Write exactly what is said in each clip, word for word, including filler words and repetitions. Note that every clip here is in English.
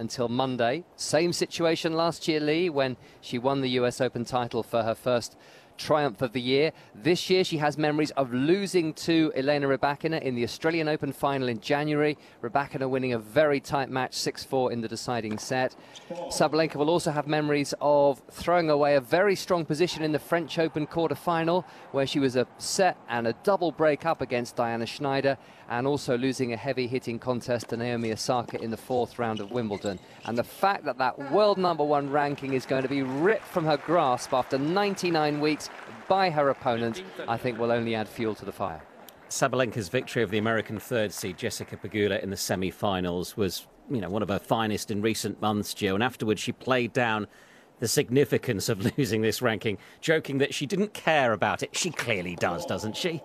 until Monday. Same situation last year, Lee, when she won the U S Open title for her first triumph of the year. This year she has memories of losing to Elena Rybakina in the Australian Open final in January. Rybakina winning a very tight match, six four in the deciding set. Sabalenka will also have memories of throwing away a very strong position in the French Open quarter-final, where she was a set and a double break up against Diana Schneider, and also losing a heavy-hitting contest to Naomi Osaka in the fourth round of Wimbledon. And the fact that that world number one ranking is going to be ripped from her grasp after ninety-nine weeks by her opponent, I think will only add fuel to the fire. Sabalenka's victory of the American third seed Jessica Pegula in the semi-finals was, you know, one of her finest in recent months, Jill. And afterwards she played down the significance of losing this ranking, joking that she didn't care about it. She clearly does, doesn't she?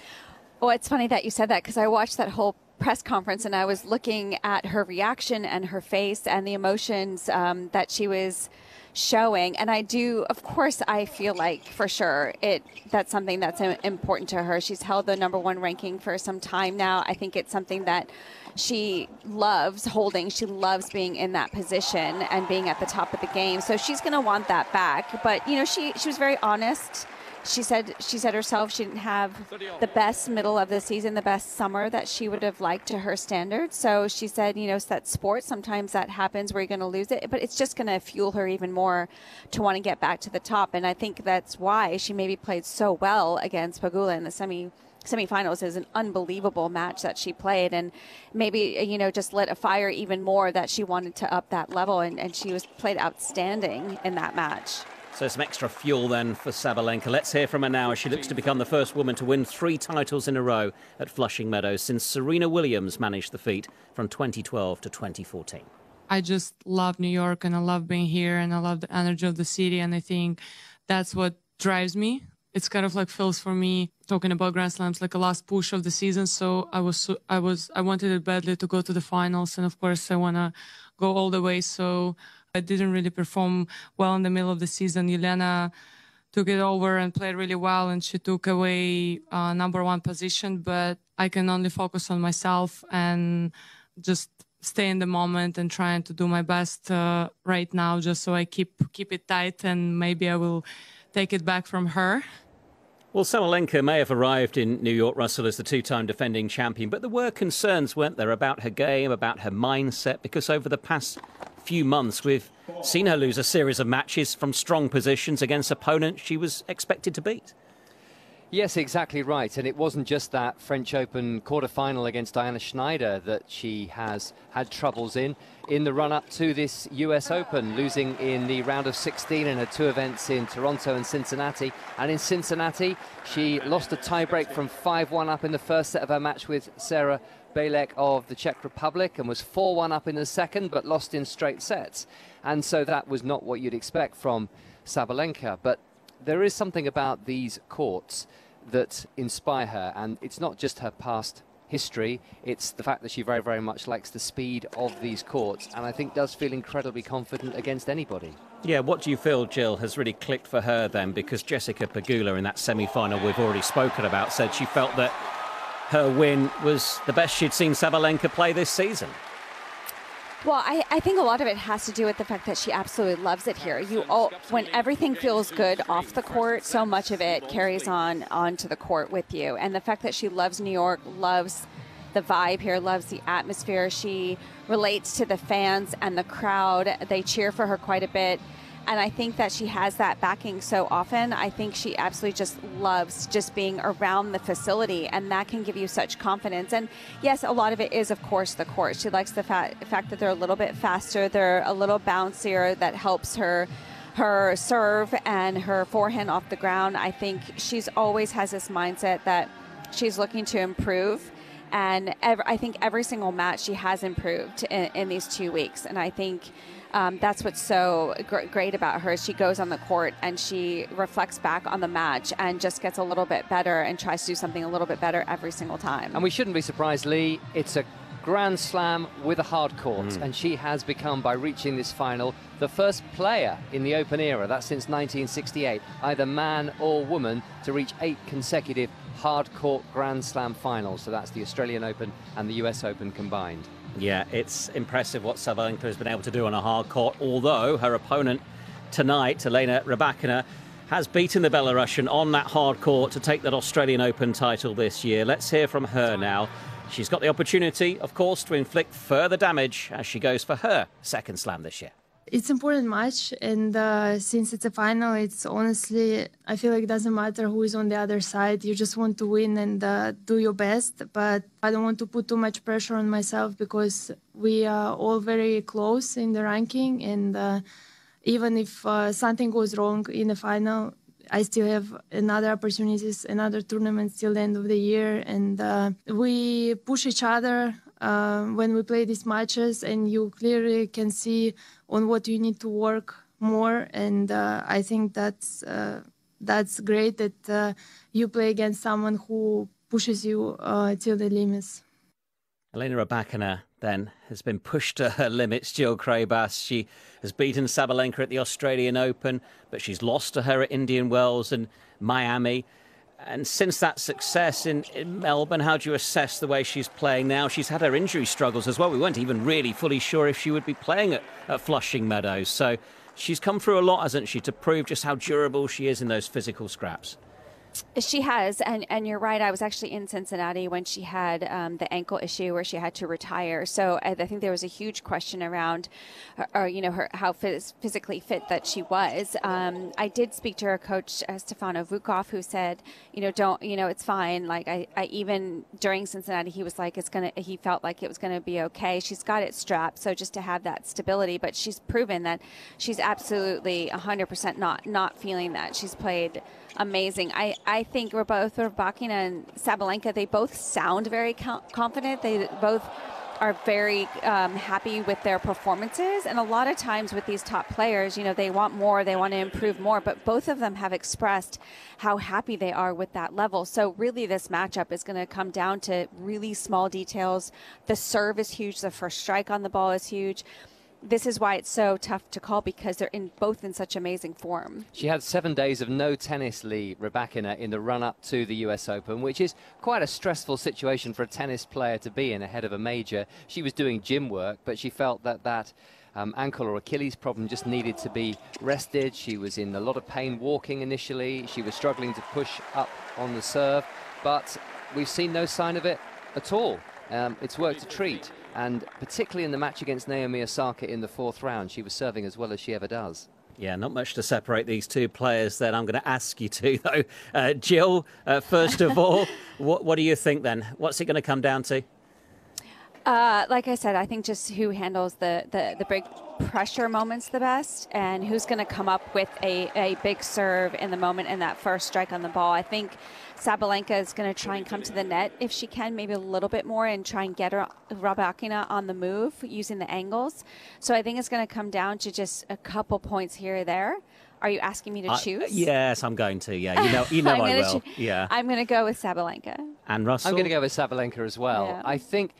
Well, it's funny that you said that, because I watched that whole press conference and I was looking at her reaction and her face and the emotions um, that she was showing. And I do, of course, I feel like for sure it that's something that's important to her. She's held the number one ranking for some time now. I think it's something that she loves holding. She loves being in that position and being at the top of the game. So she's going to want that back. But, you know, she, she was very honest. She said she said herself she didn't have the best middle of the season, the best summer that she would have liked to her standards. So she said, you know, it's that sport, sometimes that happens where you're going to lose it, but it's just going to fuel her even more to want to get back to the top. And I think that's why she maybe played so well against Pegula in the semi semifinals. Is an unbelievable match that she played, and maybe, you know, just lit a fire even more that she wanted to up that level, and, and she was played outstanding in that match. So some extra fuel then for Sabalenka. Let's hear from her now, as she looks to become the first woman to win three titles in a row at Flushing Meadows since Serena Williams managed the feat from twenty twelve to twenty fourteen. I just love New York, and I love being here, and I love the energy of the city, and I think that's what drives me. It's kind of like feels for me, talking about Grand Slams, like a last push of the season. So I was, so, I was, I wanted it badly to go to the finals, and of course I want to go all the way. So I didn't really perform well in the middle of the season. Jelena took it over and played really well, and she took away uh, number one position. But I can only focus on myself and just stay in the moment and trying to do my best uh, right now, just so I keep keep it tight, and maybe I will take it back from her. Well, Sabalenka may have arrived in New York, Russell, as the two-time defending champion, but there were concerns, weren't there, about her game, about her mindset, because over the past few months we've seen her lose a series of matches from strong positions against opponents she was expected to beat. Yes, exactly right. And it wasn't just that French Open quarter-final against Diana Schneider that she has had troubles in. In the run-up to this U S Open, losing in the round of sixteen in her two events in Toronto and Cincinnati. And in Cincinnati, she lost a tiebreak from five one up in the first set of her match with Sarah Bejlek of the Czech Republic, and was four one up in the second, but lost in straight sets. And so that was not what you'd expect from Sabalenka. But there is something about these courts that inspire her, and it's not just her past history, it's the fact that she very, very much likes the speed of these courts, and I think does feel incredibly confident against anybody. Yeah, what do you feel, Jill, has really clicked for her then? Because Jessica Pegula in that semi-final we've already spoken about said she felt that her win was the best she'd seen Sabalenka play this season. Well, I, I think a lot of it has to do with the fact that she absolutely loves it here. You all, when everything feels good off the court, so much of it carries on onto the court with you. And the fact that she loves New York, loves the vibe here, loves the atmosphere. She relates to the fans and the crowd. They cheer for her quite a bit. And I think that she has that backing so often. I think she absolutely just loves just being around the facility, and that can give you such confidence. And yes, a lot of it is, of course, the court. She likes the fa fact that they're a little bit faster, they're a little bouncier, that helps her her serve and her forehand off the ground. I think she's always has this mindset that she's looking to improve. And every, I think every single match she has improved in, in these two weeks. And I think um, that's what's so gr great about her. She goes on the court and she reflects back on the match and just gets a little bit better and tries to do something a little bit better every single time. And we shouldn't be surprised, Lee. It's a Grand Slam with a hard court. Mm. And she has become, by reaching this final, the first player in the Open era, that's since nineteen sixty-eight, either man or woman, to reach eight consecutive hard court Grand Slam finals. So that's the Australian Open and the U S Open combined. Yeah, it's impressive what Sabalenka has been able to do on a hard court, although her opponent tonight, Elena Rybakina, has beaten the Belarusian on that hard court to take that Australian Open title this year. Let's hear from her now. She's got the opportunity, of course, to inflict further damage as she goes for her second slam this year. It's an important match, and uh, since it's a final, it's honestly, I feel like it doesn't matter who is on the other side. You just want to win and uh, do your best, but I don't want to put too much pressure on myself because we are all very close in the ranking, and uh, even if uh, something goes wrong in the final, I still have another opportunities, another tournament till the end of the year, and uh, we push each other uh, when we play these matches, and you clearly can see on what you need to work more, and uh, I think that's uh, that's great that uh, you play against someone who pushes you uh, till the limits. Elena Rybakina then has been pushed to her limits. Jill Craybas, she has beaten Sabalenka at the Australian Open, but she's lost to her at Indian Wells and Miami. And since that success in, in Melbourne, how do you assess the way she's playing now? She's had her injury struggles as well. We weren't even really fully sure if she would be playing at, at Flushing Meadows. So she's come through a lot, hasn't she, to prove just how durable she is in those physical scraps. She has, and, and you're right. I was actually in Cincinnati when she had um, the ankle issue where she had to retire. So I, I think there was a huge question around, her, or, you know, her how phys- physically fit that she was. Um, I did speak to her coach, uh, Stefano Vukov, who said, you know, don't, you know, it's fine. Like I, I even during Cincinnati, he was like, it's gonna. He felt like it was gonna be okay. She's got it strapped, so just to have that stability. But she's proven that she's absolutely one hundred percent not not feeling that. She's played amazing. I, I think we're both Rybakina and Sabalenka, they both sound very co- confident. They both are very um, happy with their performances. And a lot of times with these top players, you know, they want more, they want to improve more, but both of them have expressed how happy they are with that level. So really this matchup is going to come down to really small details. The serve is huge. The first strike on the ball is huge. This is why it's so tough to call, because they're in both in such amazing form. She had seven days of no tennis, Lee Rybakina, in the run-up to the U S Open, which is quite a stressful situation for a tennis player to be in ahead of a major. She was doing gym work, but she felt that that um, ankle or Achilles problem just needed to be rested. She was in a lot of pain walking initially. She was struggling to push up on the serve, but we've seen no sign of it at all. Um, it's worked a treat. And particularly in the match against Naomi Osaka in the fourth round, she was serving as well as she ever does. Yeah, not much to separate these two players then. I'm going to ask you to, though. Uh, Jill, uh, first of all, what, what do you think then? What's it going to come down to? Uh, like I said, I think just who handles the, the, the big pressure moments the best, and who's going to come up with a, a big serve in the moment and that first strike on the ball. I think Sabalenka is going to try and come to the net if she can, maybe a little bit more, and try and get her Rybakina on the move using the angles. So I think it's going to come down to just a couple points here or there. Are you asking me to choose? Uh, yes, I'm going to. Yeah, you know, you know I will. Cho- yeah, I'm going to go with Sabalenka. And Russell, I'm going to go with Sabalenka as well. Yeah. I think.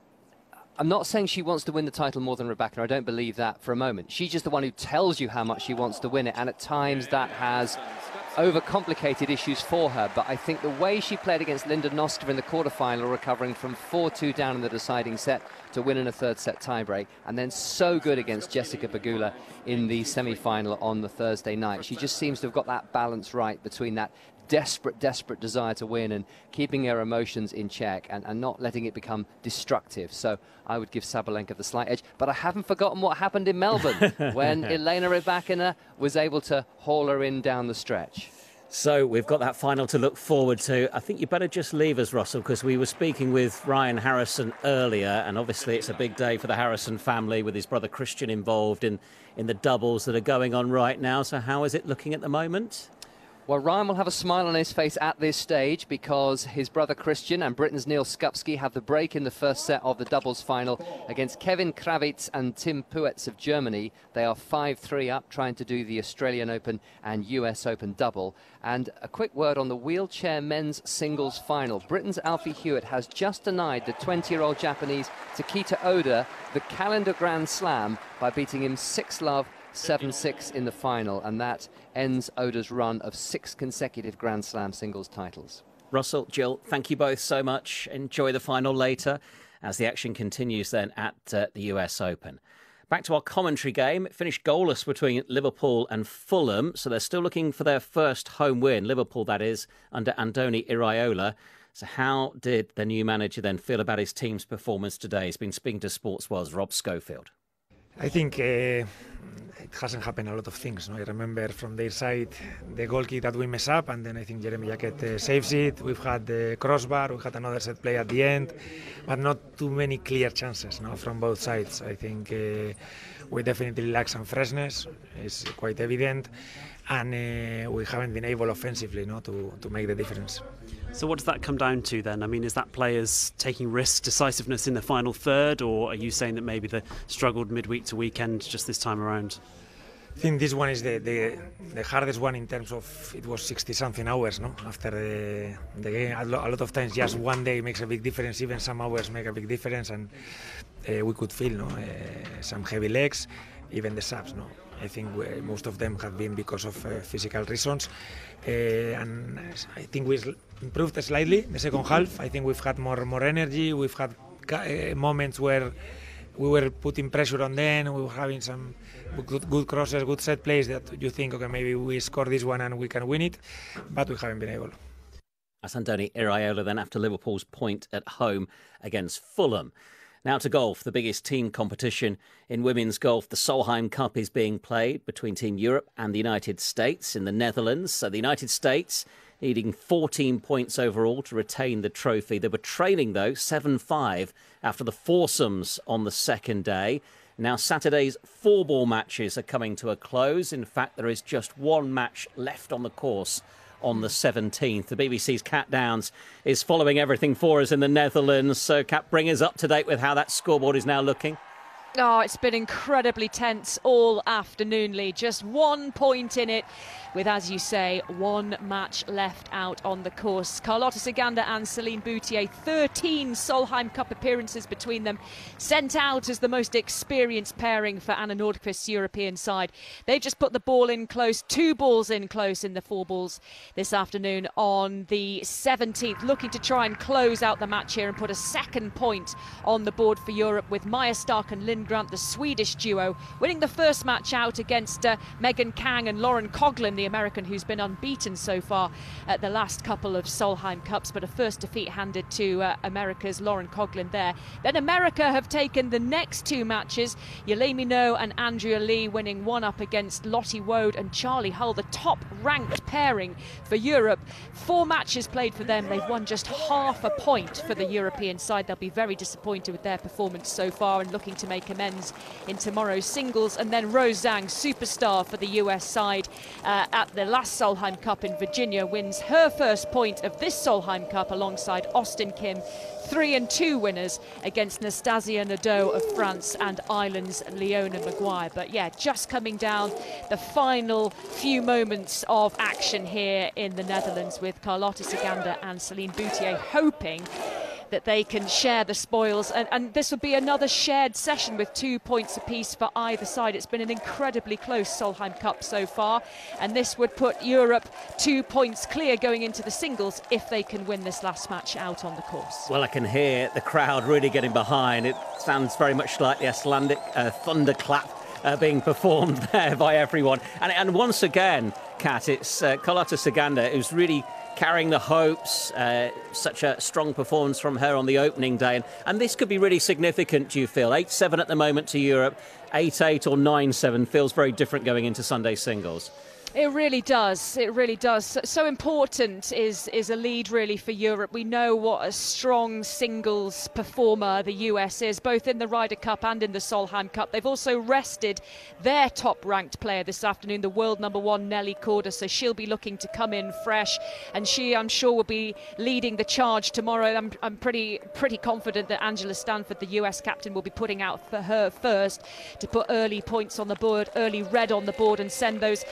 I'm not saying she wants to win the title more than Rybakina. I don't believe that for a moment. She's just the one who tells you how much she wants to win it, and at times that has overcomplicated issues for her. But I think the way she played against Linda Noskova in the quarterfinal, recovering from four two down in the deciding set to win in a third set tiebreak, and then so good against Jessica Pegula in the semi-final on the Thursday night. She just seems to have got that balance right between that desperate, desperate desire to win and keeping her emotions in check and, and not letting it become destructive. So I would give Sabalenka the slight edge. But I haven't forgotten what happened in Melbourne when Elena Rybakina was able to haul her in down the stretch. So we've got that final to look forward to. I think you better just leave us, Russell, because we were speaking with Ryan Harrison earlier, and obviously it's a big day for the Harrison family with his brother Christian involved in, in the doubles that are going on right now. So how is it looking at the moment? Well, Ryan will have a smile on his face at this stage because his brother Christian and Britain's Neil Skupski have the break in the first set of the doubles final against Kevin Kravitz and Tim Puetz of Germany. They are five three up, trying to do the Australian Open and U S Open double. And a quick word on the wheelchair men's singles final. Britain's Alfie Hewitt has just denied the twenty-year-old Japanese Takita Oda the calendar Grand Slam by beating him six love, seven six in the final, and that ends Oda's run of six consecutive Grand Slam singles titles. Russell, Jill, thank you both so much. Enjoy the final later. as the action continues then at uh, the U S Open. Back to our commentary game. It finished goalless between Liverpool and Fulham, so they're still looking for their first home win. Liverpool, that is, under Andoni Iraola. So how did the new manager then feel about his team's performance today? He's been speaking to Sportsworld's Rob Schofield. I think uh, it hasn't happened a lot of things. No? I remember from their side the goal kick that we mess up, and then I think Jeremy Jacket uh, saves it. We've had the crossbar, we had another set play at the end, but not too many clear chances no? from both sides. I think uh, we definitely lack some freshness, it's quite evident, and uh, we haven't been able offensively no? to, to make the difference. So what does that come down to then? I mean, is that players taking risks, decisiveness in the final third, or are you saying that maybe they struggled midweek to weekend just this time around? I think this one is the, the, the hardest one in terms of it was sixty something hours no? after the, the game. A lot of times just one day makes a big difference, even some hours make a big difference, and uh, we could feel no? uh, some heavy legs, even the subs. No? I think we, most of them have been because of uh, physical reasons, uh, and I think we improved slightly the second half. I think we've had more more energy. We've had uh, moments where we were putting pressure on them. We were having some good, good crosses, good set plays that you think, okay, maybe we score this one and we can win it, but we haven't been able. That's Andoni Iraola then after Liverpool's point at home against Fulham. Now to golf, the biggest team competition in women's golf. The Solheim Cup is being played between Team Europe and the United States in the Netherlands. So the United States needing fourteen points overall to retain the trophy. They were trailing, though, seven five after the foursomes on the second day. Now Saturday's four-ball matches are coming to a close. In fact, there is just one match left on the course on the seventeenth. The B B C's Kat Downs is following everything for us in the Netherlands. So, Kat, bring us up to date with how that scoreboard is now looking. Oh, it's been incredibly tense all afternoon, Lee. Just one point in it with, as you say, one match left out on the course. Carlotta Ciganda and Celine Boutier, thirteen Solheim Cup appearances between them, sent out as the most experienced pairing for Anna Nordqvist's European side. They've just put the ball in close, two balls in close in the four balls this afternoon on the seventeenth, looking to try and close out the match here and put a second point on the board for Europe, with Maja Stark and Lynn Grant, the Swedish duo, winning the first match out against uh, Megan Kang and Lauren Coughlin, the American who's been unbeaten so far at the last couple of Solheim Cups, but a first defeat handed to uh, America's Lauren Coughlin there. Then America have taken the next two matches, Yelena Minot and Andrea Lee winning one up against Lottie Woad and Charlie Hull, the top ranked pairing for Europe. Four matches played for them, they've won just half a point for the European side. They'll be very disappointed with their performance so far and looking to make amends in tomorrow's singles. And then Rose Zhang, superstar for the U S side uh, at the last Solheim Cup in Virginia, wins her first point of this Solheim Cup alongside Austin Kim, three and two winners against Nastasia Nadeau of France and Ireland's Leona Maguire. But yeah, just coming down the final few moments of action here in the Netherlands, with Carlotta Ciganda and Celine Boutier hoping that they can share the spoils, and, and this will be another shared session with two points apiece for either side. It's been an incredibly close Solheim Cup so far, and this would put Europe two points clear going into the singles if they can win this last match out on the course. Well, I can hear the crowd really getting behind. It sounds very much like the Icelandic uh, thunderclap uh, being performed there by everyone. And, and once again, Kat, it's uh, Carlotta Ciganda who's really carrying the hopes. Uh, such a strong performance from her on the opening day. And, and this could be really significant, do you feel? eight seven at the moment to Europe, eight eight or nine seven feels very different going into Sunday singles. It really does. It really does. So, so important is is a lead really for Europe. We know what a strong singles performer the U S is, both in the Ryder Cup and in the Solheim Cup. They've also rested their top-ranked player this afternoon, the world number one Nelly Korda. So she'll be looking to come in fresh, and she, I'm sure, will be leading the charge tomorrow. I'm I'm pretty pretty confident that Angela Stanford, the U S captain, will be putting out for her first to put early points on the board, early red on the board, and send those shivers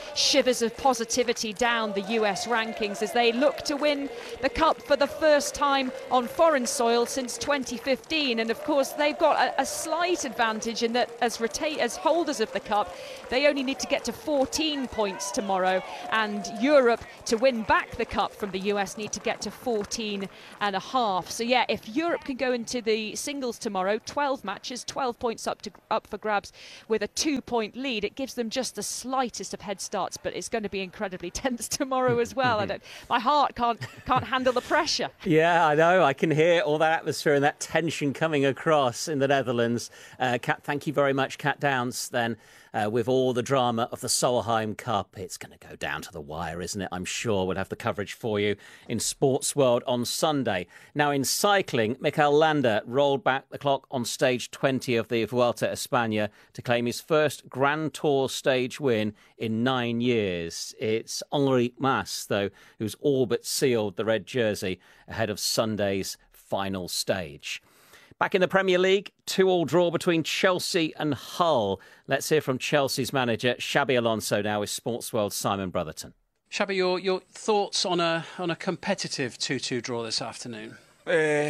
feathers of positivity down the U S rankings as they look to win the Cup for the first time on foreign soil since twenty fifteen. And of course, they've got a, a slight advantage in that as, reta- as holders of the Cup, they only need to get to fourteen points tomorrow, and Europe, to win back the Cup from the U S, need to get to fourteen and a half. So yeah, if Europe can go into the singles tomorrow, twelve matches, twelve points up to up for grabs with a two-point lead, it gives them just the slightest of head starts, but it's going to be incredibly tense tomorrow as well. I don't, my heart can't can't handle the pressure. Yeah, I know. I can hear all that atmosphere and that tension coming across in the Netherlands. Uh, Kat, thank you very much, Kat Downs, then. Uh, with all the drama of the Solheim Cup, it's going to go down to the wire, isn't it? I'm sure we'll have the coverage for you in Sports World on Sunday. Now, in cycling, Mikel Landa rolled back the clock on stage twenty of the Vuelta a España to claim his first Grand Tour stage win in nine years. It's Enric Mas, though, who's all but sealed the red jersey ahead of Sunday's final stage. Back in the Premier League, two-all draw between Chelsea and Hull. Let's hear from Chelsea's manager, Xabi Alonso, now with Sports World's Simon Brotherton. Xabi, your your thoughts on a on a competitive two-two draw this afternoon? Uh,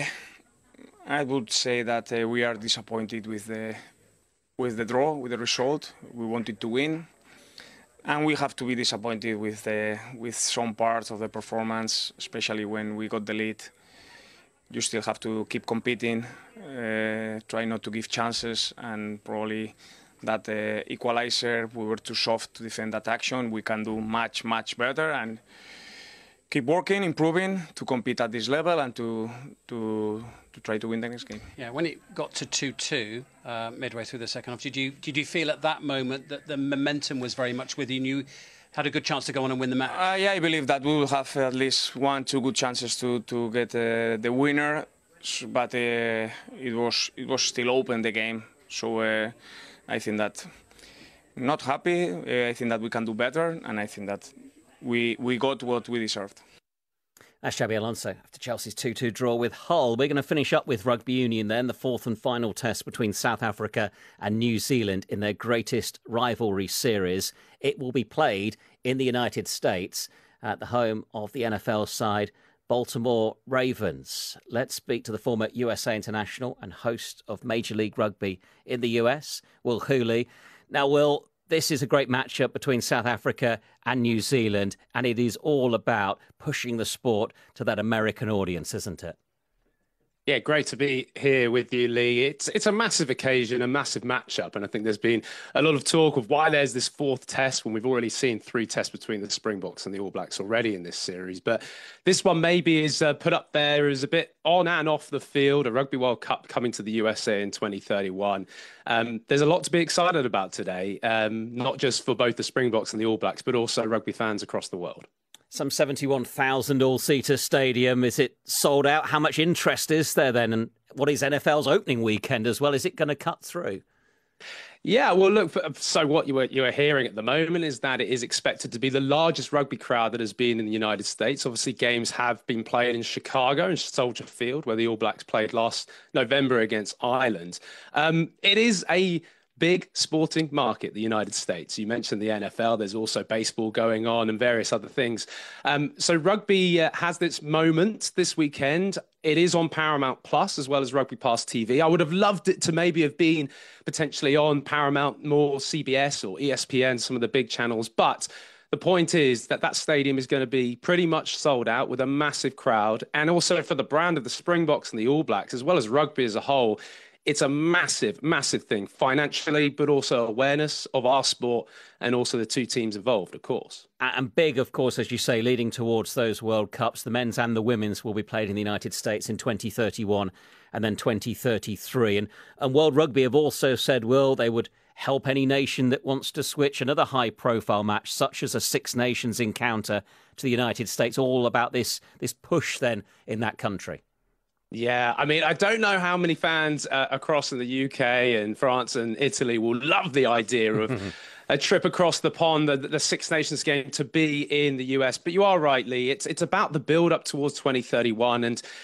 I would say that uh, we are disappointed with the with the draw, with the result. We wanted to win, and we have to be disappointed with uh, with some parts of the performance, especially when we got the lead. You still have to keep competing, uh, try not to give chances, and probably that uh, equalizer, we were too soft to defend that action. We can do much, much better and keep working, improving to compete at this level and to to to try to win the next game. Yeah, when it got to two-two uh, midway through the second half, did you did you feel at that moment that the momentum was very much with you? You had a good chance to go on and win the match? Uh, yeah, I believe that we will have at least one, two good chances to to get uh, the winner, but uh, it was it was still open, the game. So uh, I think that not happy. Uh, I think that we can do better, and I think that we we got what we deserved. That's Xabi Alonso after Chelsea's two-two draw with Hull. We're going to finish up with rugby union then, the fourth and final test between South Africa and New Zealand in their greatest rivalry series. It will be played in the United States at the home of the N F L side, Baltimore Ravens. Let's speak to the former U S A international and host of Major League Rugby in the U S, Will Hooley. Now, Will, this is a great matchup between South Africa and New Zealand, and it is all about pushing the sport to that American audience, isn't it? Yeah, great to be here with you, Lee. It's it's a massive occasion, a massive matchup, and I think there's been a lot of talk of why there's this fourth test when we've already seen three tests between the Springboks and the All Blacks already in this series. But this one maybe is uh, put up there as a bit on and off the field, a Rugby World Cup coming to the U S A in twenty thirty-one. Um, there's a lot to be excited about today, um, not just for both the Springboks and the All Blacks, but also rugby fans across the world. Some seventy-one thousand all-seater stadium. Is it sold out? How much interest is there then? And what is N F L's opening weekend as well? Is it going to cut through? Yeah, well, look, so what you were, you were hearing at the moment is that it is expected to be the largest rugby crowd that has been in the United States. Obviously, games have been played in Chicago and Soldier Field, where the All Blacks played last November against Ireland. Um, it is a big sporting market, the United States. You mentioned the N F L. There's also baseball going on and various other things. Um, so rugby uh, has this moment this weekend. It is on Paramount Plus as well as Rugby Pass T V. I would have loved it to maybe have been potentially on Paramount, more C B S or E S P N, some of the big channels. But the point is that that stadium is going to be pretty much sold out with a massive crowd. And also for the brand of the Springboks and the All Blacks, as well as rugby as a whole, it's a massive, massive thing financially, but also awareness of our sport and also the two teams involved, of course. And big, of course, as you say, leading towards those World Cups. The men's and the women's will be played in the United States in twenty thirty-one and then twenty thirty-three. And, and World Rugby have also said, well, they would help any nation that wants to switch another high-profile match, such as a Six Nations encounter, to the United States, all about this, this push then in that country. Yeah, I mean, I don't know how many fans uh, across in the U K and France and Italy will love the idea of a trip across the pond, the, the Six Nations game to be in the U S. But you are right, Lee. It's it's about the build up towards twenty thirty-one. And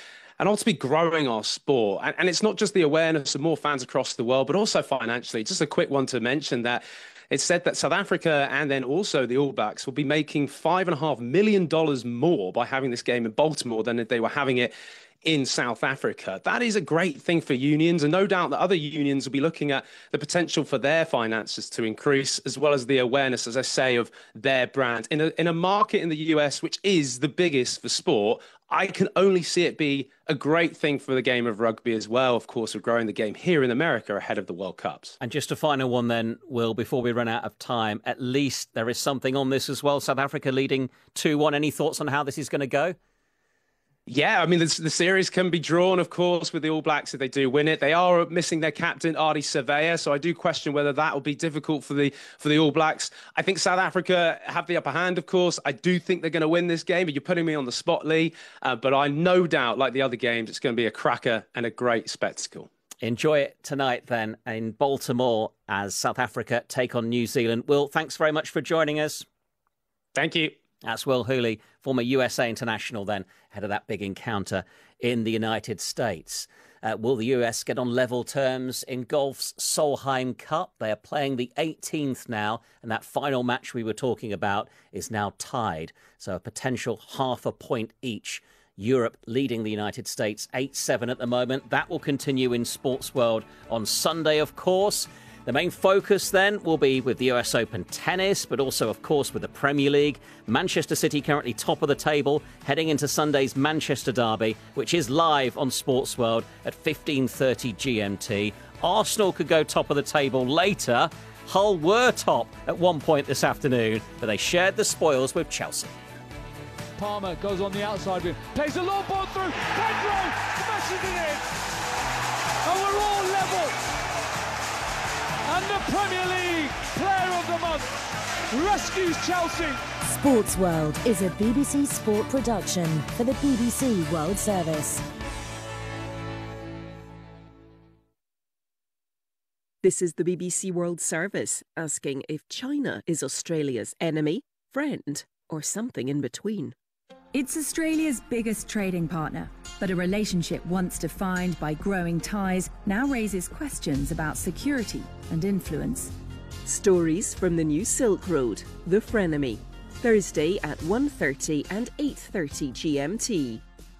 and ultimately growing our sport. And, and it's not just the awareness of more fans across the world, but also financially. Just a quick one to mention that it's said that South Africa and then also the All Blacks will be making five and a half million dollars more by having this game in Baltimore than if they were having it in South Africa. That is a great thing for unions, and no doubt that other unions will be looking at the potential for their finances to increase, as well as the awareness, as I say, of their brand. In a, in a market in the U S, which is the biggest for sport, I can only see it be a great thing for the game of rugby as well. Of course, we're growing the game here in America ahead of the World Cups. And just a final one then, Will, before we run out of time. At least there is something on this as well. South Africa leading two one. Any thoughts on how this is going to go? Yeah, I mean, the, the series can be drawn, of course, with the All Blacks if they do win it. They are missing their captain, Ardie Savea, so I do question whether that will be difficult for the for the All Blacks. I think South Africa have the upper hand, of course. I do think they're going to win this game, but you're putting me on the spot, Lee. Uh, but I no doubt, like the other games, it's going to be a cracker and a great spectacle. Enjoy it tonight, then, in Baltimore as South Africa take on New Zealand. Will, thanks very much for joining us. Thank you. That's Will Hooley, former U S A international, then head of that big encounter in the United States. Uh, will the U S get on level terms in golf's Solheim Cup? They are playing the eighteenth now, and that final match we were talking about is now tied. So a potential half a point each. Europe leading the United States eight seven at the moment. That will continue in Sports World on Sunday, of course. The main focus then will be with the U S Open tennis, but also, of course, with the Premier League. Manchester City currently top of the table, heading into Sunday's Manchester Derby, which is live on Sports World at fifteen thirty G M T. Arsenal could go top of the table later. Hull were top at one point this afternoon, but they shared the spoils with Chelsea. Palmer goes on the outside rim, plays a long ball through, Pedro smashes it in, and we're all level. And the Premier League Player of the Month rescues Chelsea. Sports World is a B B C Sport production for the B B C World Service. This is the B B C World Service, asking if China is Australia's enemy, friend, or something in between. It's Australia's biggest trading partner, but a relationship once defined by growing ties now raises questions about security and influence. Stories from the new Silk Road, The Frenemy, Thursday at one thirty and eight thirty G M T.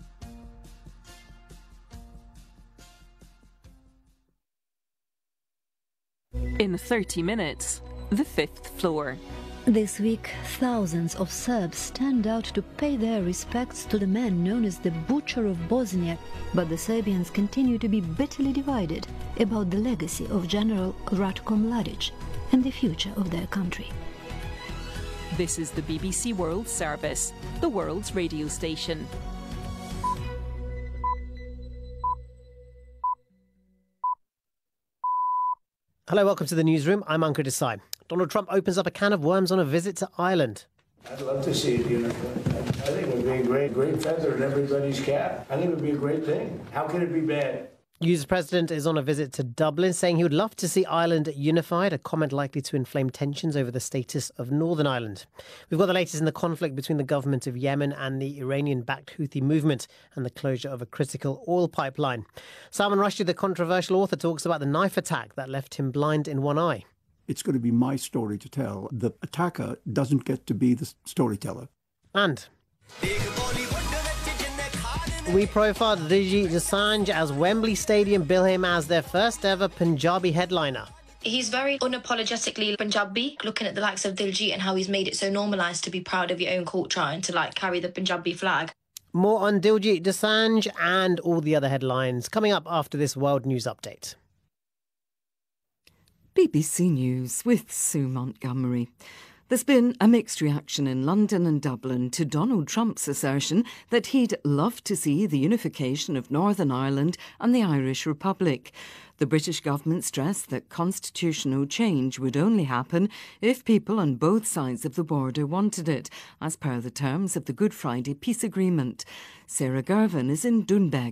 In thirty minutes, the fifth floor. This week, thousands of Serbs stand out to pay their respects to the man known as the Butcher of Bosnia, but the Serbians continue to be bitterly divided about the legacy of General Ratko Mladic and the future of their country. This is the B B C World Service, the world's radio station. Hello, welcome to the newsroom. I'm Ankur Desai. Donald Trump opens up a can of worms on a visit to Ireland. I'd love to see it unified. I think it would be a great, great feather in everybody's cap. I think it would be a great thing. How can it be bad? U S President is on a visit to Dublin, saying he would love to see Ireland unified, a comment likely to inflame tensions over the status of Northern Ireland. We've got the latest in the conflict between the government of Yemen and the Iranian-backed Houthi movement and the closure of a critical oil pipeline. Salman Rushdie, the controversial author, talks about the knife attack that left him blind in one eye. It's going to be my story to tell. The attacker doesn't get to be the storyteller. And we profiled Diljit Dosanjh as Wembley Stadium bill him as their first ever Punjabi headliner. He's very unapologetically Punjabi, looking at the likes of Diljit and how he's made it so normalised to be proud of your own culture and to like carry the Punjabi flag. More on Diljit Dosanjh and all the other headlines coming up after this World News Update. B B C News with Sue Montgomery. There's been a mixed reaction in London and Dublin to Donald Trump's assertion that he'd love to see the unification of Northern Ireland and the Irish Republic. The British government stressed that constitutional change would only happen if people on both sides of the border wanted it, as per the terms of the Good Friday Peace Agreement. Sarah Gervin is in Doonbeg.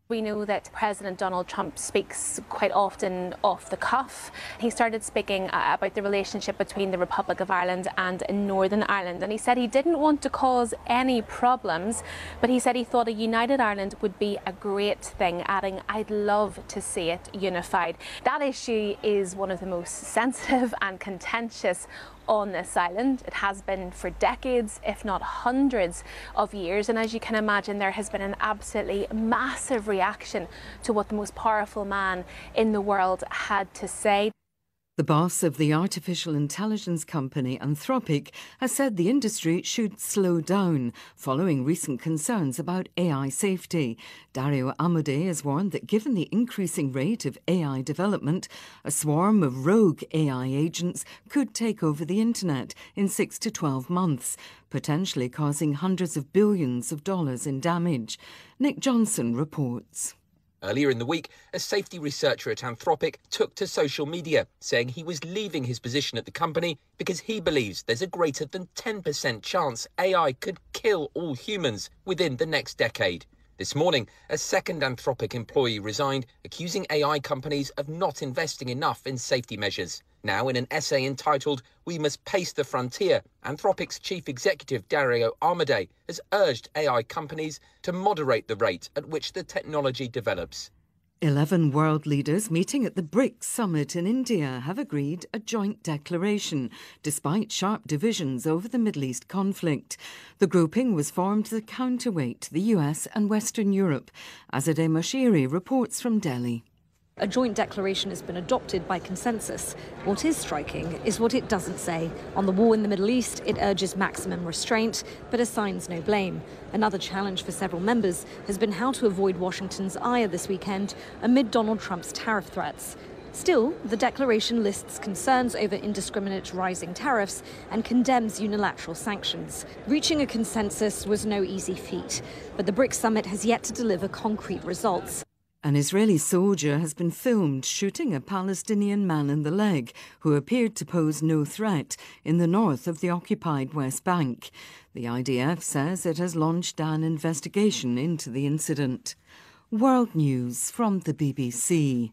We know that President Donald Trump speaks quite often off the cuff. He started speaking uh, about the relationship between the Republic of Ireland and Northern Ireland, and he said he didn't want to cause any problems, but he said he thought a united Ireland would be a great thing, adding, "I'd love to see it unified." That issue is one of the most sensitive and contentious on this island. It has been for decades, if not hundreds of years, and as you can imagine, there has been an absolutely massive reaction to what the most powerful man in the world had to say. The boss of the artificial intelligence company Anthropic has said the industry should slow down following recent concerns about A I safety. Dario Amodei has warned that given the increasing rate of A I development, a swarm of rogue A I agents could take over the internet in six to twelve months, potentially causing hundreds of billions of dollars in damage. Nick Johnson reports. Earlier in the week, a safety researcher at Anthropic took to social media, saying he was leaving his position at the company because he believes there's a greater than ten percent chance A I could kill all humans within the next decade. This morning, a second Anthropic employee resigned, accusing A I companies of not investing enough in safety measures. Now, in an essay entitled "We Must Pace the Frontier," Anthropic's chief executive Dario Amodei has urged A I companies to moderate the rate at which the technology develops. Eleven world leaders meeting at the BRICS summit in India have agreed a joint declaration, despite sharp divisions over the Middle East conflict. The grouping was formed to counterweight the U S and Western Europe. Azadeh Moshiri reports from Delhi. A joint declaration has been adopted by consensus. What is striking is what it doesn't say. On the war in the Middle East, it urges maximum restraint, but assigns no blame. Another challenge for several members has been how to avoid Washington's ire this weekend amid Donald Trump's tariff threats. Still, the declaration lists concerns over indiscriminate rising tariffs and condemns unilateral sanctions. Reaching a consensus was no easy feat, but the BRICS summit has yet to deliver concrete results. An Israeli soldier has been filmed shooting a Palestinian man in the leg who appeared to pose no threat in the north of the occupied West Bank. The I D F says it has launched an investigation into the incident. World News from the B B C.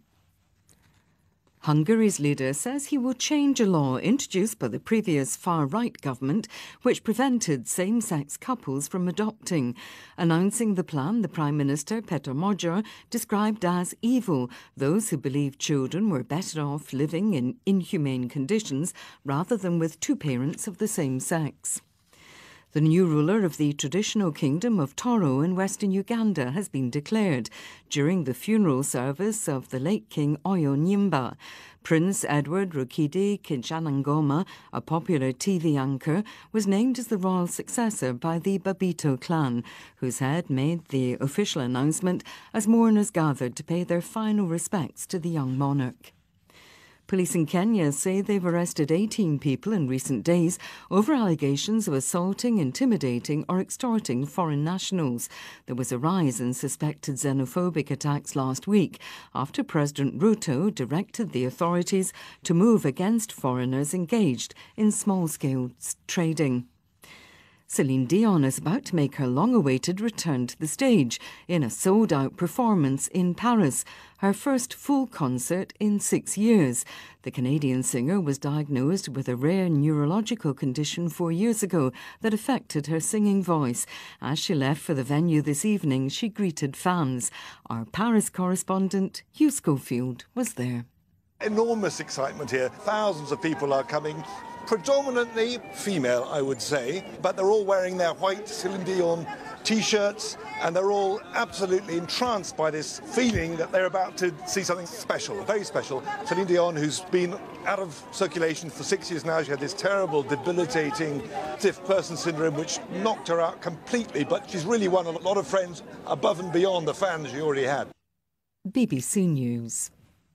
Hungary's leader says he will change a law introduced by the previous far-right government which prevented same-sex couples from adopting. Announcing the plan, the Prime Minister, Peter Magyar, described as evil those who believed children were better off living in inhumane conditions rather than with two parents of the same sex. The new ruler of the traditional kingdom of Toro in western Uganda has been declared during the funeral service of the late King Oyo Nyimba. Prince Edward Rukidi Kinshasa, a popular T V anchor, was named as the royal successor by the Babito clan, whose head made the official announcement as mourners gathered to pay their final respects to the young monarch. Police in Kenya say they've arrested eighteen people in recent days over allegations of assaulting, intimidating or extorting foreign nationals. There was a rise in suspected xenophobic attacks last week after President Ruto directed the authorities to move against foreigners engaged in small-scale trading. Celine Dion is about to make her long-awaited return to the stage in a sold-out performance in Paris, her first full concert in six years. The Canadian singer was diagnosed with a rare neurological condition four years ago that affected her singing voice. As she left for the venue this evening, she greeted fans. Our Paris correspondent, Hugh Schofield, was there. Enormous excitement here. Thousands of people are coming. Predominantly female, I would say, but they're all wearing their white Celine Dion T-shirts, and they're all absolutely entranced by this feeling that they're about to see something special, very special. Celine Dion, who's been out of circulation for six years now, she had this terrible, debilitating stiff person syndrome, which knocked her out completely, but she's really won a lot of friends above and beyond the fans she already had. B B C News.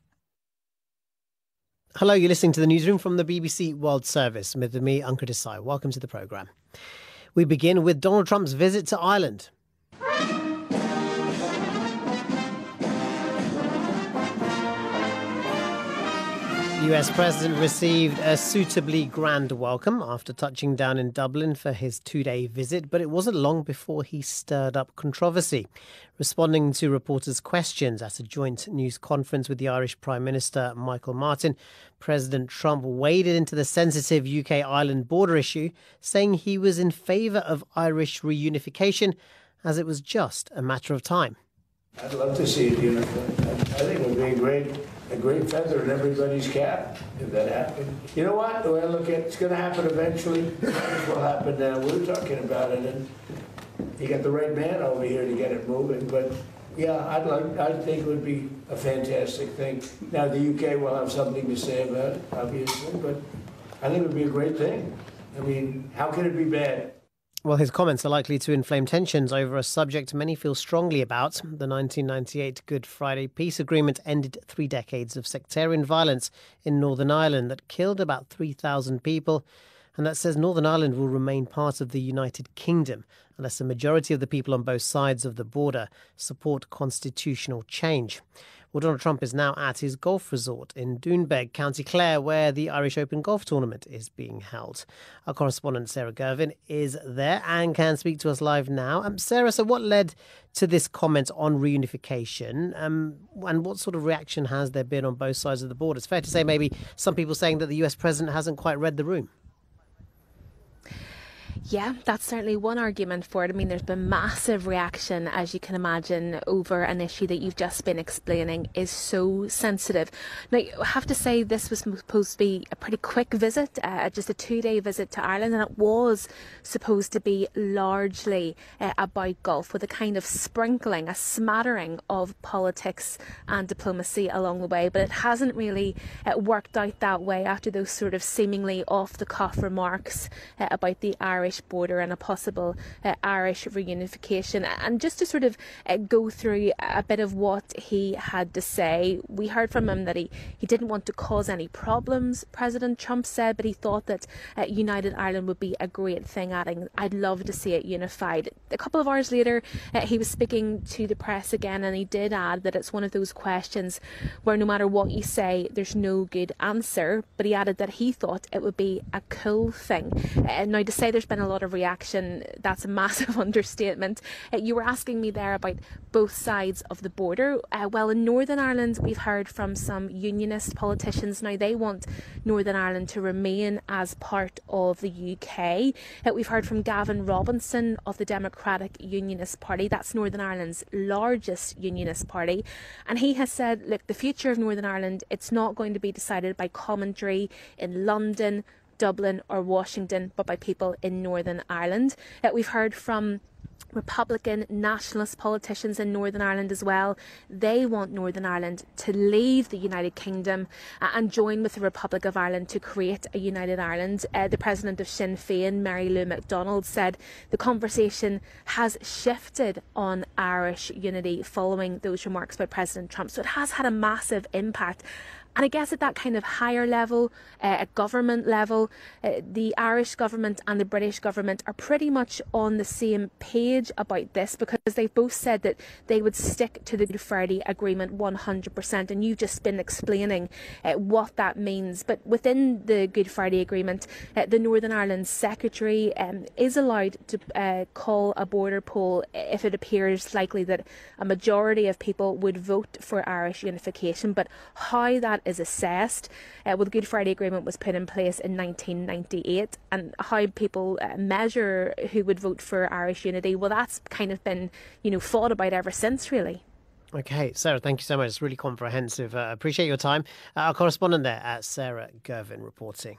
Hello, you're listening to the newsroom from the B B C World Service with me, Ankur Desai. Welcome to the programme. We begin with Donald Trump's visit to Ireland. The U S President received a suitably grand welcome after touching down in Dublin for his two-day visit, but it wasn't long before he stirred up controversy. Responding to reporters' questions at a joint news conference with the Irish Prime Minister Michael Martin, President Trump waded into the sensitive U K-Ireland border issue, saying he was in favour of Irish reunification as it was just a matter of time. I'd love to see it unified. I think it would be a great, a great feather in everybody's cap if that happened. You know what? The way I look at it, it's going to happen eventually. It will happen now. We're talking about it, and you got the right man over here to get it moving. But yeah, I'd like. I think it would be a fantastic thing. Now the U K will have something to say about it, obviously, but I think it would be a great thing. I mean, how can it be bad? Well, his comments are likely to inflame tensions over a subject many feel strongly about. The nineteen ninety-eight Good Friday Peace Agreement ended three decades of sectarian violence in Northern Ireland that killed about three thousand people, and that says Northern Ireland will remain part of the United Kingdom unless a majority of the people on both sides of the border support constitutional change. Well, Donald Trump is now at his golf resort in Doonbeg, County Clare, where the Irish Open Golf Tournament is being held. Our correspondent Sarah Gervin is there and can speak to us live now. Um, Sarah, so what led to this comment on reunification, um, and what sort of reaction has there been on both sides of the border? It's fair to say maybe some people saying that the U S president hasn't quite read the room. Yeah, that's certainly one argument for it. I mean, there's been massive reaction, as you can imagine, over an issue that you've just been explaining is so sensitive. Now, I have to say this was supposed to be a pretty quick visit, uh, just a two-day visit to Ireland, and it was supposed to be largely uh, about golf, with a kind of sprinkling, a smattering of politics and diplomacy along the way. But it hasn't really uh, worked out that way after those sort of seemingly off-the-cuff remarks uh, about the Irish border and a possible uh, Irish reunification. And just to sort of uh, go through a bit of what he had to say, we heard from him that he, he didn't want to cause any problems, President Trump said, but he thought that uh, United Ireland would be a great thing, adding, I'd love to see it unified. A couple of hours later, uh, he was speaking to the press again, and he did add that it's one of those questions where no matter what you say, there's no good answer, but he added that he thought it would be a cool thing. Uh, now, to say there's been a lot of reaction, that's a massive understatement. Uh, you were asking me there about both sides of the border. Uh, well, in Northern Ireland, we've heard from some unionist politicians. Now, they want Northern Ireland to remain as part of the U K. Uh, we've heard from Gavin Robinson of the Democratic Unionist Party. That's Northern Ireland's largest unionist party. And he has said, look, the future of Northern Ireland, it's not going to be decided by commentary in London, Dublin or Washington, but by people in Northern Ireland. Uh, we've heard from Republican nationalist politicians in Northern Ireland as well. They want Northern Ireland to leave the United Kingdom uh, and join with the Republic of Ireland to create a United Ireland. Uh, the president of Sinn Féin, Mary Lou McDonald, said the conversation has shifted on Irish unity following those remarks by President Trump. So it has had a massive impact. And I guess at that kind of higher level, uh, at government level, uh, the Irish government and the British government are pretty much on the same page about this, because they've both said that they would stick to the Good Friday Agreement one hundred percent. And you've just been explaining uh, what that means. But within the Good Friday Agreement, uh, the Northern Ireland Secretary um, is allowed to uh, call a border poll if it appears likely that a majority of people would vote for Irish unification. But how that is assessed, uh, well, the Good Friday Agreement was put in place in nineteen ninety-eight, and how people uh, measure who would vote for Irish unity, well, that's kind of been, you know, fought about ever since, really. Okay, Sarah, thank you so much. It's really comprehensive. Uh, appreciate your time. Uh, our correspondent there, at Sarah Gervin, reporting.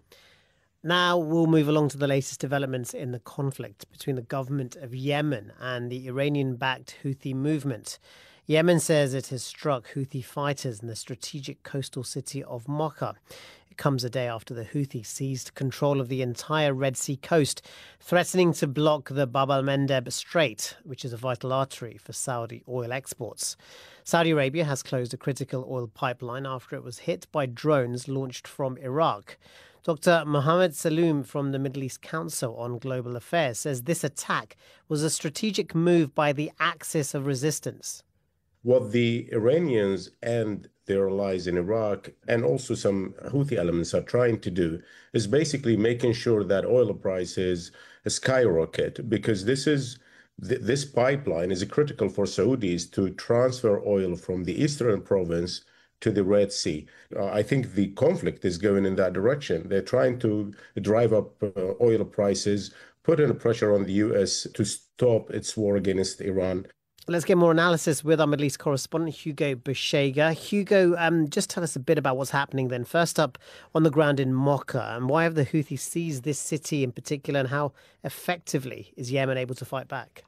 Now we'll move along to the latest developments in the conflict between the government of Yemen and the Iranian-backed Houthi movement. Yemen says it has struck Houthi fighters in the strategic coastal city of Mocha. It comes a day after the Houthis seized control of the entire Red Sea coast, threatening to block the Bab al-Mandeb Strait, which is a vital artery for Saudi oil exports. Saudi Arabia has closed a critical oil pipeline after it was hit by drones launched from Iraq. Doctor Mohammed Saloom from the Middle East Council on Global Affairs says this attack was a strategic move by the Axis of Resistance. What the Iranians and their allies in Iraq and also some Houthi elements are trying to do is basically making sure that oil prices skyrocket, because this is th- this pipeline is critical for Saudis to transfer oil from the eastern province to the Red Sea. Uh, I think the conflict is going in that direction. They're trying to drive up uh, oil prices, put in pressure on the U S to stop its war against Iran. Let's get more analysis with our Middle East correspondent, Hugo Beshega. Hugo, um, just tell us a bit about what's happening then. First up, on the ground in Mocha, and why have the Houthis seized this city in particular, and how effectively is Yemen able to fight back?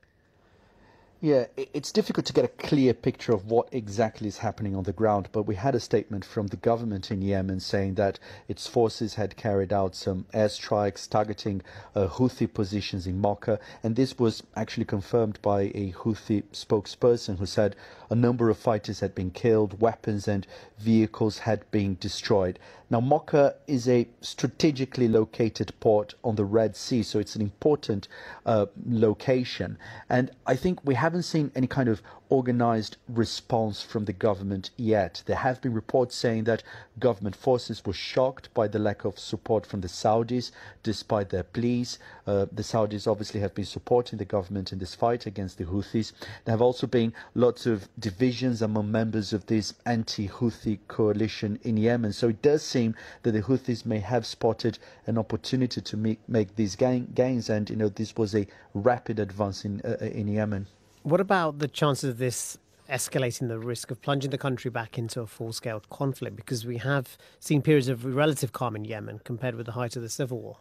Yeah, it's difficult to get a clear picture of what exactly is happening on the ground, but we had a statement from the government in Yemen saying that its forces had carried out some airstrikes targeting uh, Houthi positions in Mocha, and this was actually confirmed by a Houthi spokesperson who said a number of fighters had been killed, weapons and vehicles had been destroyed. Now, Mocha is a strategically located port on the Red Sea, so it's an important uh, location, and I think we have haven't seen any kind of organized response from the government yet. There have been reports saying that government forces were shocked by the lack of support from the Saudis, despite their pleas. Uh, the Saudis obviously have been supporting the government in this fight against the Houthis. There have also been lots of divisions among members of this anti-Houthi coalition in Yemen. So it does seem that the Houthis may have spotted an opportunity to make, make these gain, gains. And, you know, this was a rapid advance in, uh, in Yemen. What about the chances of this escalating the risk of plunging the country back into a full-scale conflict? Because we have seen periods of relative calm in Yemen compared with the height of the civil war.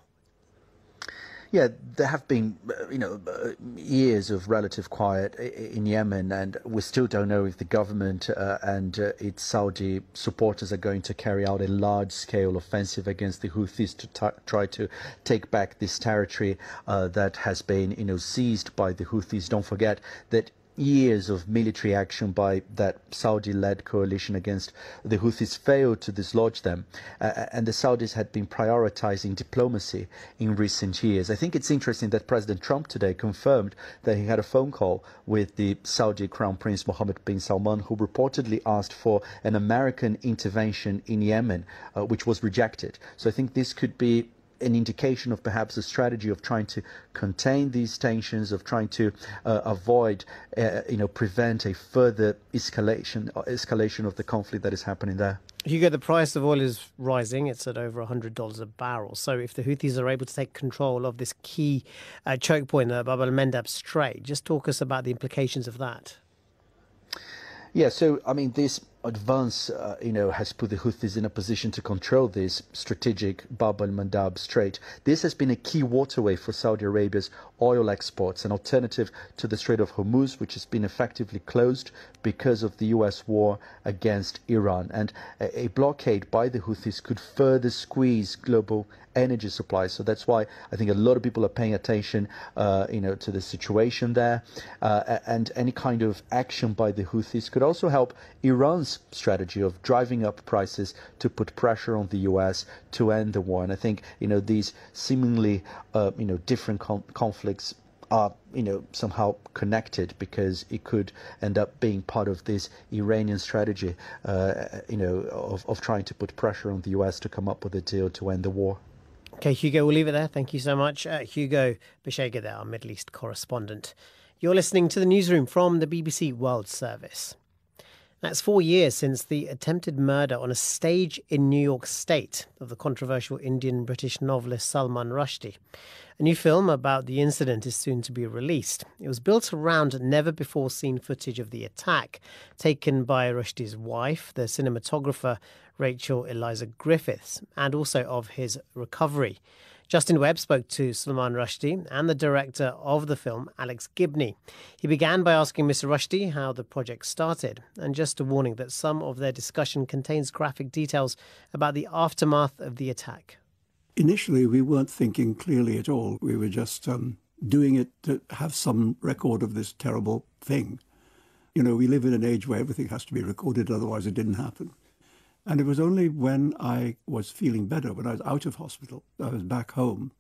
Yeah, there have been, you know, years of relative quiet in Yemen, and we still don't know if the government uh, and uh, its Saudi supporters are going to carry out a large-scale offensive against the Houthis to t- try to take back this territory uh, that has been, you know, seized by the Houthis. Don't forget that years of military action by that Saudi-led coalition against the Houthis failed to dislodge them, uh, and the Saudis had been prioritizing diplomacy in recent years. I think it's interesting that President Trump today confirmed that he had a phone call with the Saudi Crown Prince Mohammed bin Salman, who reportedly asked for an American intervention in Yemen, uh, which was rejected. So I think this could be an indication of perhaps a strategy of trying to contain these tensions, of trying to uh, avoid, uh, you know, prevent a further escalation escalation of the conflict that is happening there. Hugo, the price of oil is rising. It's at over one hundred dollars a barrel. So if the Houthis are able to take control of this key uh, choke point, the Bab el-Mandab Strait, just talk us about the implications of that. Yeah, so, I mean, this advance, uh, you know, has put the Houthis in a position to control this strategic Bab el-Mandab Strait. This has been a key waterway for Saudi Arabia's oil exports, an alternative to the Strait of Hormuz, which has been effectively closed because of the U S war against Iran. And a, a blockade by the Houthis could further squeeze global energy supply. So that's why I think a lot of people are paying attention, uh, you know, to the situation there. Uh, and any kind of action by the Houthis could also help Iran's strategy of driving up prices to put pressure on the U S to end the war. And I think, you know, these seemingly, uh, you know, different com- conflicts are, you know, somehow connected, because it could end up being part of this Iranian strategy, uh, you know, of, of trying to put pressure on the U S to come up with a deal to end the war. Okay, Hugo, we'll leave it there. Thank you so much. Uh, Hugo Beshega there, our Middle East correspondent. You're listening to the newsroom from the B B C World Service. That's four years since the attempted murder on a stage in New York State of the controversial Indian-British novelist Salman Rushdie. A new film about the incident is soon to be released. It was built around never-before-seen footage of the attack, taken by Rushdie's wife, the cinematographer Rachel Eliza Griffiths, and also of his recovery. Justin Webb spoke to Salman Rushdie and the director of the film, Alex Gibney. He began by asking Mister Rushdie how the project started, and just a warning that some of their discussion contains graphic details about the aftermath of the attack. Initially, we weren't thinking clearly at all. We were just um, doing it to have some record of this terrible thing. You know, we live in an age where everything has to be recorded, otherwise it didn't happen. And it was only when I was feeling better, when I was out of hospital, I was back home,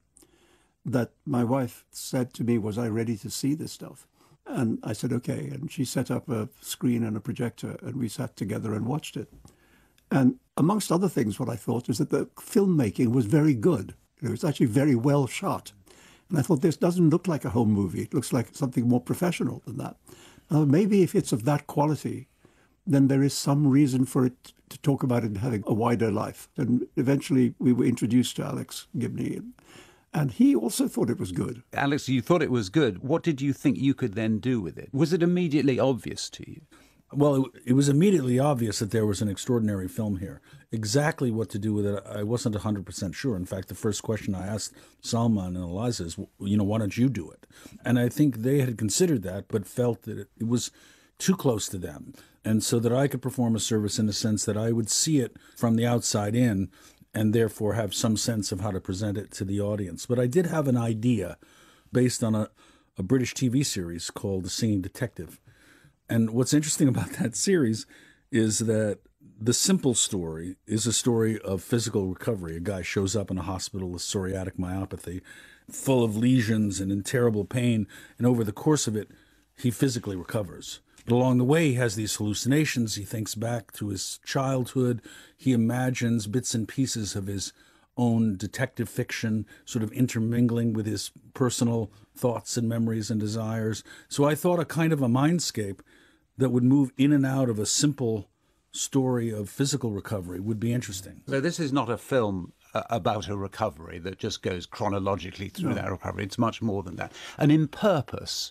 that my wife said to me, was I ready to see this stuff? And I said, okay. And she set up a screen and a projector, and we sat together and watched it. And amongst other things, what I thought is that the filmmaking was very good. It was actually very well shot. And I thought, this doesn't look like a home movie. It looks like something more professional than that. Uh, maybe if it's of that quality, then there is some reason for it to talk about it having a wider life. And eventually we were introduced to Alex Gibney, and, and he also thought it was good. Alex, you thought it was good. What did you think you could then do with it? Was it immediately obvious to you? Well, it, it was immediately obvious that there was an extraordinary film here. Exactly what to do with it, I wasn't one hundred percent sure. In fact, the first question I asked Salman and Eliza is, you know, why don't you do it? And I think they had considered that, but felt that it, it was too close to them. And so that I could perform a service in the sense that I would see it from the outside in and therefore have some sense of how to present it to the audience. But I did have an idea based on a, a British T V series called The Singing Detective. And what's interesting about that series is that the simple story is a story of physical recovery. A guy shows up in a hospital with psoriatic myopathy, full of lesions and in terrible pain, and over the course of it, he physically recovers. But along the way, he has these hallucinations. He thinks back to his childhood. He imagines bits and pieces of his own detective fiction sort of intermingling with his personal thoughts and memories and desires. So I thought a kind of a mindscape that would move in and out of a simple story of physical recovery would be interesting. So this is not a film uh, about a recovery that just goes chronologically through No. that recovery. It's much more than that. And in purpose,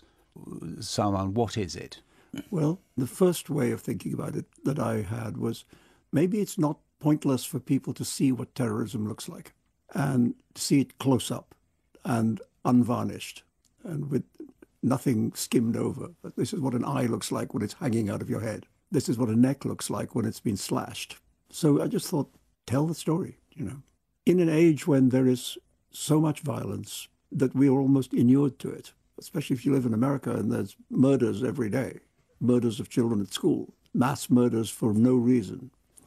Salman, what is it? Well, the first way of thinking about it that I had was maybe it's not pointless for people to see what terrorism looks like and see it close up and unvarnished and with nothing skimmed over. But this is what an eye looks like when it's hanging out of your head. This is what a neck looks like when it's been slashed. So I just thought, tell the story, you know. In an age when there is so much violence that we are almost inured to it, especially if you live in America and there's murders every day, murders of children at school, mass murders for no reason.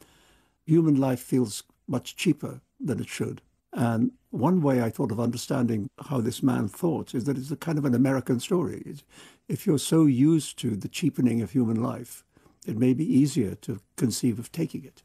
Human life feels much cheaper than it should. And one way I thought of understanding how this man thought is that it's a kind of an American story. It's, if you're so used to the cheapening of human life, it may be easier to conceive of taking it.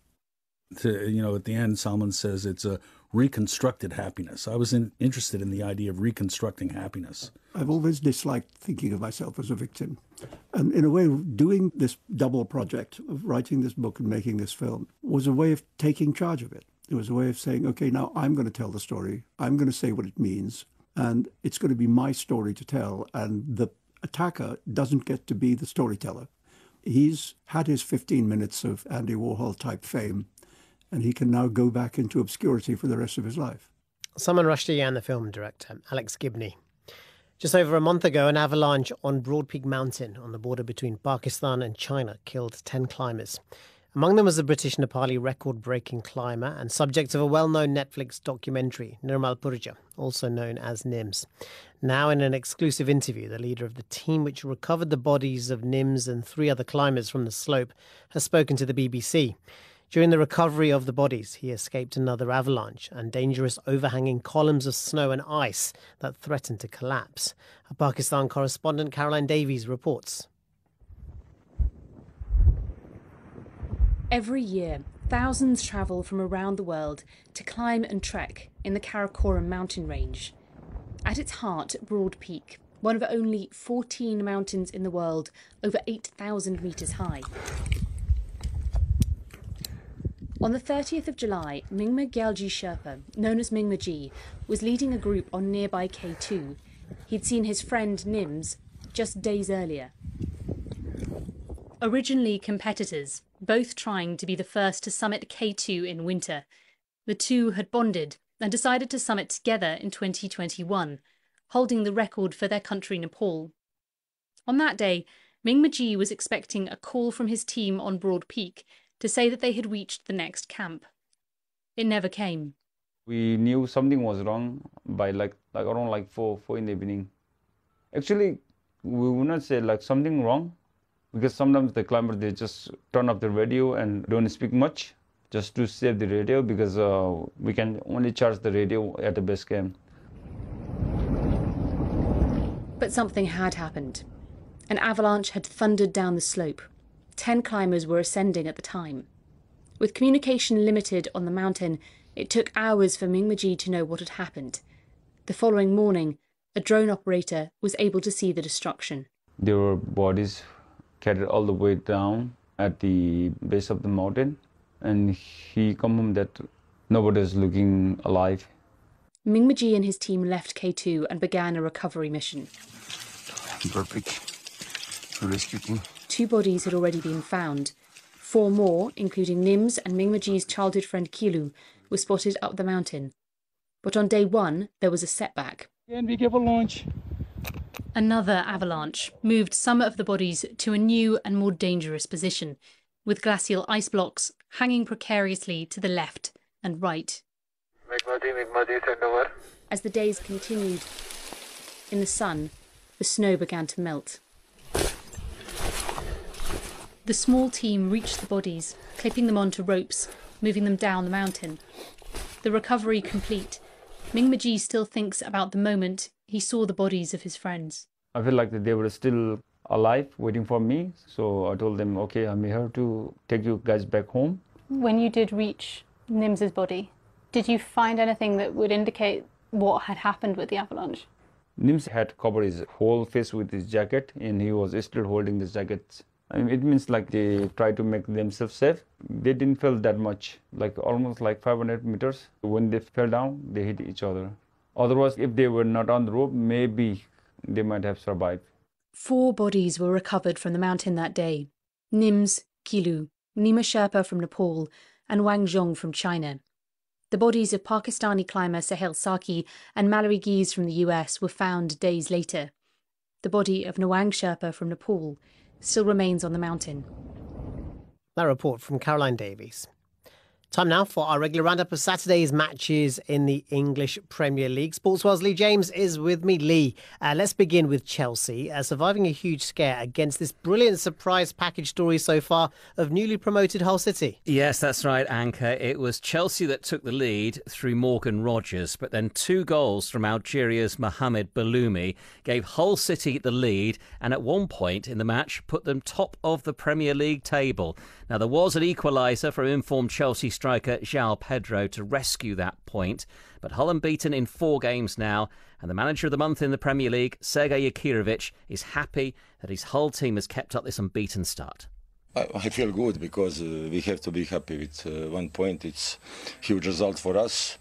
To, you know, at the end, Salman says it's a reconstructed happiness. I was in, interested in the idea of reconstructing happiness. I've always disliked thinking of myself as a victim. And in a way, doing this double project of writing this book and making this film was a way of taking charge of it. It was a way of saying, okay, now I'm going to tell the story. I'm going to say what it means. And it's going to be my story to tell. And the attacker doesn't get to be the storyteller. He's had his fifteen minutes of Andy Warhol-type fame, and he can now go back into obscurity for the rest of his life. Salman Rushdie and the film director, Alex Gibney. Just over a month ago, an avalanche on Broad Peak Mountain on the border between Pakistan and China killed ten climbers. Among them was the British Nepali record-breaking climber and subject of a well-known Netflix documentary, Nirmal Purja, also known as Nims. Now, in an exclusive interview, the leader of the team which recovered the bodies of Nims and three other climbers from the slope has spoken to the B B C. During the recovery of the bodies, he escaped another avalanche and dangerous overhanging columns of snow and ice that threatened to collapse. Our Pakistan correspondent Caroline Davies reports. Every year, thousands travel from around the world to climb and trek in the Karakoram mountain range. At its heart, Broad Peak, one of only fourteen mountains in the world over eight thousand metres high. On the thirtieth of July, Mingma Gyalji Sherpa, known as Mingma Ji, was leading a group on nearby K two. He'd seen his friend Nims just days earlier. Originally competitors, both trying to be the first to summit K two in winter, the two had bonded and decided to summit together in twenty twenty-one, holding the record for their country Nepal. On that day, Mingma Ji was expecting a call from his team on Broad Peak to say that they had reached the next camp. It never came. We knew something was wrong by like, like around like four, four in the evening. Actually, we would not say like something wrong, because sometimes the climbers, they just turn off the radio and don't speak much just to save the radio, because uh, we can only charge the radio at the base camp. But something had happened. An avalanche had thundered down the slope. Ten climbers were ascending at the time. With communication limited on the mountain, it took hours for Ming Majee to know what had happened. The following morning, a drone operator was able to see the destruction. There were bodies carried all the way down at the base of the mountain, and he confirmed that nobody is looking alive. Ming Majee and his team left K two and began a recovery mission. Perfect. Rescue team. Two bodies had already been found. Four more, including Nim's and Ming Majee's childhood friend Kilu, were spotted up the mountain. But on day one, there was a setback. And be careful, launch. Another avalanche moved some of the bodies to a new and more dangerous position, with glacial ice blocks hanging precariously to the left and right. As the days continued, in the sun, the snow began to melt. The small team reached the bodies, clipping them onto ropes, moving them down the mountain. The recovery complete, Ming Majee still thinks about the moment he saw the bodies of his friends. I feel like that they were still alive, waiting for me. So I told them, okay, I'm here to take you guys back home. When you did reach Nim's body, did you find anything that would indicate what had happened with the avalanche? Nims had covered his whole face with his jacket, and he was still holding the jacket. I mean, it means like they tried to make themselves safe. They didn't fall that much, like almost like five hundred meters. When they fell down, they hit each other. Otherwise, if they were not on the rope, maybe they might have survived. Four bodies were recovered from the mountain that day. Nim's, Kilu, Nima Sherpa from Nepal, and Wang Zhong from China. The bodies of Pakistani climber Sahel Saki and Mallory Gies from the U S were found days later. The body of Nwang Sherpa from Nepal still remains on the mountain. That report from Caroline Davies. Time now for our regular roundup of Saturday's matches in the English Premier League. Sportswell's Lee James is with me. Lee, uh, let's begin with Chelsea, uh, surviving a huge scare against this brilliant surprise package story so far of newly promoted Hull City. Yes, that's right, Anchor. It was Chelsea that took the lead through Morgan Rogers, but then two goals from Algeria's Mohamed Baloumi gave Hull City the lead, and at one point in the match put them top of the Premier League table. Now, there was an equaliser from informed Chelsea striker João Pedro to rescue that point, but Hull unbeaten in four games now, and the manager of the month in the Premier League, Sergej Jakirovic, is happy that his Hull team has kept up this unbeaten start. I, I feel good because uh, we have to be happy with uh, one point. It's a huge result for us.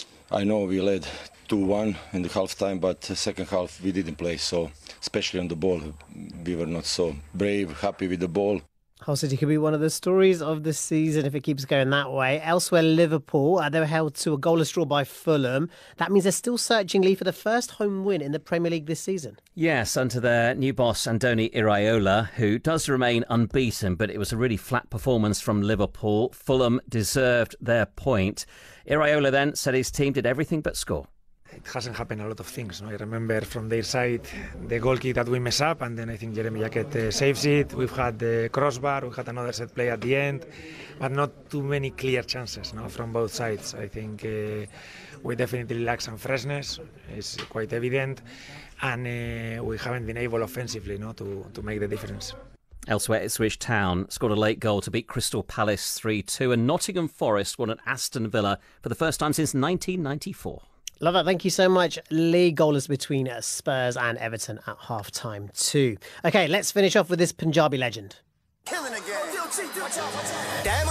I know we led two one in the half time, but the second half we didn't play, so especially on the ball, we were not so brave, happy with the ball. Hull City could be one of the stories of the season if it keeps going that way. Elsewhere, Liverpool, uh, they were held to a goalless draw by Fulham. That means they're still searching, Lee, for the first home win in the Premier League this season. Yes, under their new boss, Andoni Iraola, who does remain unbeaten, but it was a really flat performance from Liverpool. Fulham deserved their point. Iraola then said his team did everything but score. It hasn't happened a lot of things. No? I remember from their side the goal kick that we mess up, and then I think Jeremy Jacket uh, saves it. We've had the crossbar, we had another set play at the end, but not too many clear chances no, from both sides. I think uh, we definitely lack some freshness, it's quite evident, and uh, we haven't been able offensively no, to, to make the difference. Elsewhere, Ipswich Town scored a late goal to beat Crystal Palace three two, and Nottingham Forest won at Aston Villa for the first time since nineteen ninety-four. Love that. Thank you so much. Lee, goalless between Spurs and Everton at half-time too. OK, let's finish off with this Punjabi legend. Killing again.